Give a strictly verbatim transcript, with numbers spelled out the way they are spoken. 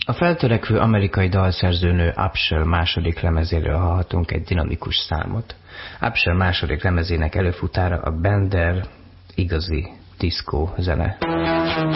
A feltörekvő amerikai dalszerzőnő Upshur második lemezéről hallhatunk egy dinamikus számot. Upshur második lemezének előfutára a Bender igazi diszkó zene.